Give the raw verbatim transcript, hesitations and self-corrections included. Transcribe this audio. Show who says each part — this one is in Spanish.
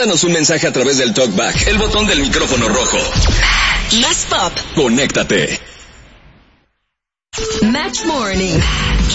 Speaker 1: Mándanos un mensaje a través del TalkBack, el botón del micrófono rojo.
Speaker 2: Más pop.
Speaker 1: Conéctate.
Speaker 2: Match Morning.